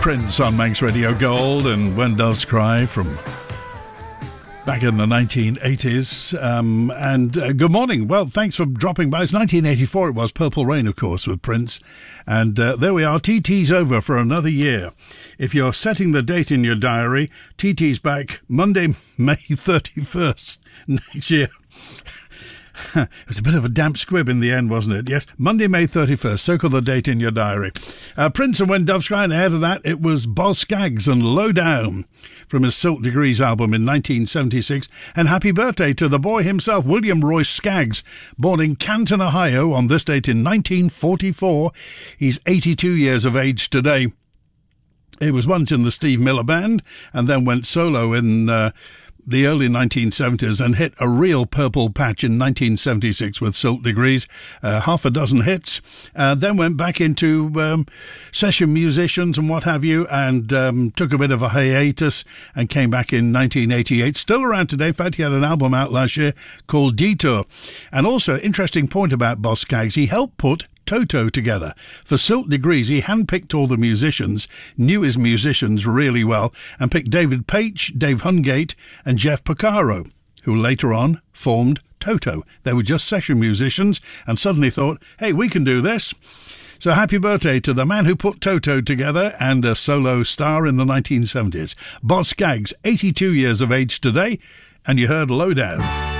Prince on Manx Radio Gold and When Doves Cry from back in the 1980s. Good morning. Well, thanks for dropping by. It's 1984 it was. Purple Rain, of course, with Prince. And there we are. TT's over for another year. If you're setting the date in your diary, TT's back Monday, May 31st next year. It was a bit of a damp squib in the end, wasn't it? Yes, Monday, May 31st. Circle the date in your diary. Prince and When Doves Cry, and ahead of that, it was Boz Scaggs and Low Down from his Silk Degrees album in 1976. And happy birthday to the boy himself, William Royce Scaggs, born in Canton, Ohio on this date in 1944. He's 82 years of age today. He was once in the Steve Miller Band and then went solo in the early 1970s and hit a real purple patch in 1976 with Silk Degrees, half a dozen hits, then went back into session musicians and what have you, and took a bit of a hiatus and came back in 1988. Still around today. In fact, he had an album out last year called Detour. And also, interesting point about Boz Scaggs, he helped put Toto together. For Silk Degrees, he handpicked all the musicians, knew his musicians really well, and picked David Paich, Dave Hungate, and Jeff Porcaro, who later on formed Toto. They were just session musicians and suddenly thought, hey, we can do this. So happy birthday to the man who put Toto together and a solo star in the 1970s. Boz Scaggs, 82 years of age today, and you heard Low Down.